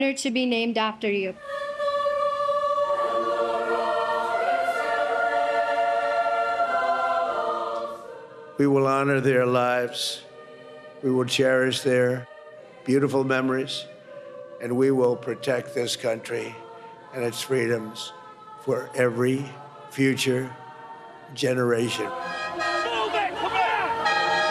to be named after you. We will honor their lives. We will cherish their beautiful memories, and we will protect this country and its freedoms for every future generation.